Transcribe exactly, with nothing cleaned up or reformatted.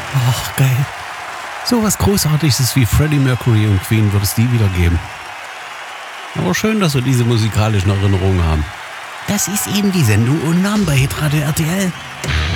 Ach, geil. So was Großartiges wie Freddie Mercury und Queen wird es nie wieder geben. Aber schön, dass wir diese musikalischen Erinnerungen haben. Das ist eben die Sendung Unnamen bei Hitradio R T L.